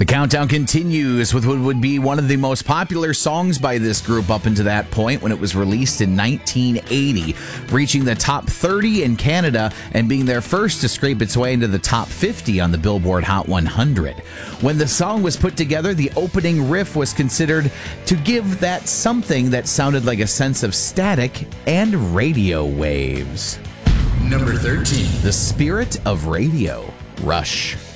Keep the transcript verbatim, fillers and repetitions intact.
The countdown continues with what would be one of the most popular songs by this group up until that point when it was released in nineteen eighty, reaching the top thirty in Canada and being their first to scrape its way into the top fifty on the Billboard Hot one hundred. When the song was put together, the opening riff was considered to give that something that sounded like a sense of static and radio waves. Number thirteen. The Spirit of Radio, Rush.